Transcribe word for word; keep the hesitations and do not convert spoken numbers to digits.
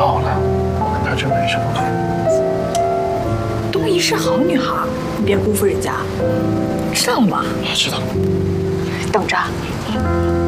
好了，我跟她真没什么可。 东怡是好女孩，你别辜负人家。上吧。 知道了。 等着。